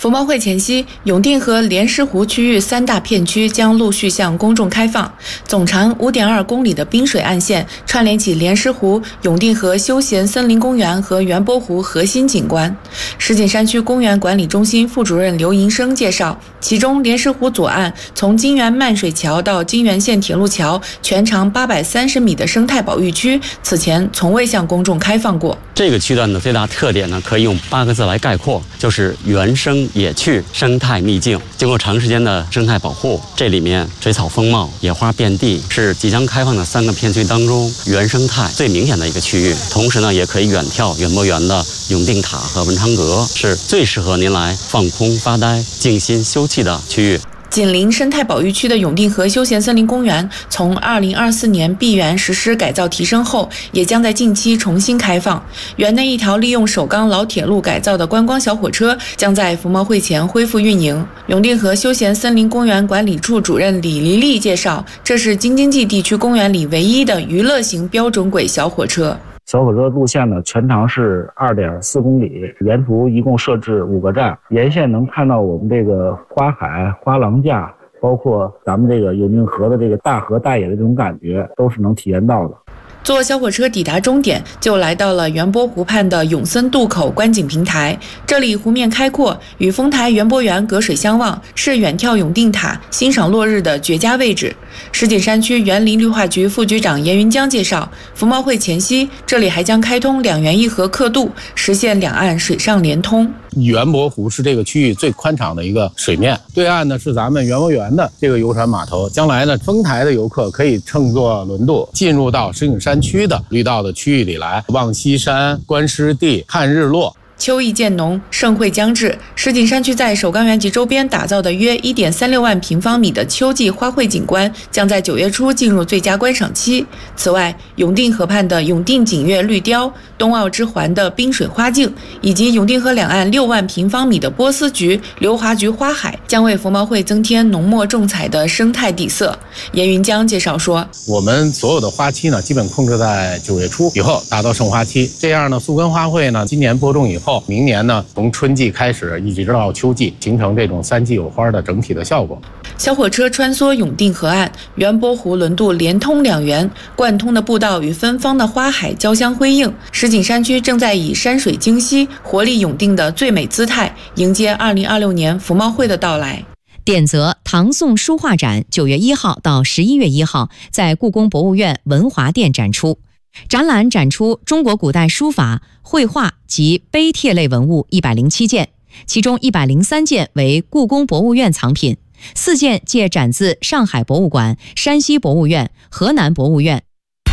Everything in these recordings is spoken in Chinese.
服贸会前夕，永定河莲师湖区域3大片区将陆续向公众开放。总长5.2公里的滨水岸线串联起莲师湖、永定河休闲森林公园和元波湖核心景观。石景山区公园管理中心副主任刘银生介绍，其中莲师湖左岸从金源漫水桥到金源线铁路桥，全长830米的生态保育区，此前从未向公众开放过。 这个区段的最大特点呢，可以用8个字来概括，就是原生野趣、生态秘境。经过长时间的生态保护，这里面水草丰茂，野花遍地，是即将开放的3个片区当中原生态最明显的一个区域。同时呢，也可以远眺园博园的永定塔和文昌阁，是最适合您来放空发呆、静心休憩的区域。 紧邻生态保育区的永定河休闲森林公园，从2024年闭园实施改造提升后，也将在近期重新开放。园内一条利用首钢老铁路改造的观光小火车将在服贸会前恢复运营。永定河休闲森林公园管理处主任李丽丽介绍，这是京津冀地区公园里唯一的娱乐型标准轨小火车。 小火车路线呢，全长是2.4公里，沿途一共设置5个站，沿线能看到我们这个花海、花廊架，包括咱们这个永定河的这个大河大野的这种感觉，都是能体验到的。 坐小火车抵达终点，就来到了元波湖畔的永森渡口观景平台。这里湖面开阔，与丰台园博园隔水相望，是远眺永定塔、欣赏落日的绝佳位置。石景山区园林绿化局副局长严云江介绍，服贸会前夕，这里还将开通2元1河刻度，实现两岸水上连通。 园博湖是这个区域最宽敞的一个水面，对岸呢是咱们园博园的这个游船码头。将来呢，丰台的游客可以乘坐轮渡进入到石景山区的绿道的区域里来，望西山、观湿地、看日落。 秋意渐浓，盛会将至。石景山区在首钢园及周边打造的约1.36万平方米的秋季花卉景观，将在9月初进入最佳观赏期。此外，永定河畔的永定景悦绿雕、东澳之环的滨水花径，以及永定河两岸6万平方米的波斯菊、流华菊花海，将为服贸会增添浓墨重彩的生态底色。严云江介绍说， 我们所有的花期呢，基本控制在9月初以后达到盛花期。这样呢，宿根花卉呢，今年播种以后，明年呢，从春季开始一直到秋季，形成这种3季有花的整体的效果。 小火车穿梭永定河岸，元波湖轮渡连通2园，贯通的步道与芬芳的花海交相辉映。石景山区正在以山水精溪、活力永定的最美姿态，迎接2026年服贸会的到来。 典则唐宋书画展9月1号到11月1号在故宫博物院文华殿展出。展览展出中国古代书法、绘画及碑帖类文物107件，其中103件为故宫博物院藏品，4件借展自上海博物馆、山西博物院、河南博物院。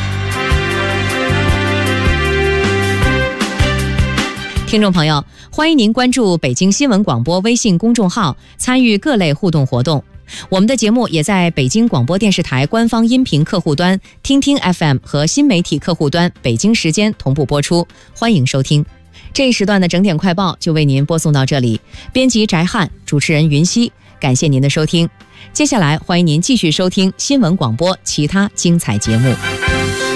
听众朋友，欢迎您关注北京新闻广播微信公众号，参与各类互动活动。我们的节目也在北京广播电视台官方音频客户端、听听 FM 和新媒体客户端北京时间同步播出，欢迎收听。这一时段的整点快报就为您播送到这里，编辑翟汉，主持人云溪，感谢您的收听。接下来欢迎您继续收听新闻广播其他精彩节目。